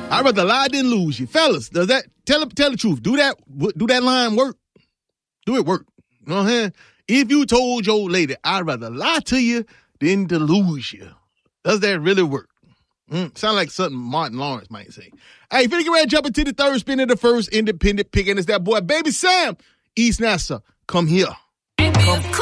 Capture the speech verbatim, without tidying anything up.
I'd rather lie than lose you. Fellas, does that, tell tell the truth. Do that, do that line work? Do it work? You know what I'm saying? If you told your lady, I'd rather lie to you than to lose you. Does that really work? Mm, sound like something Martin Lawrence might say. Hey, finna get ready to jump into the third spin of the first independent pick, and it's that boy, Baby Sam, East Nassau. Come here. Come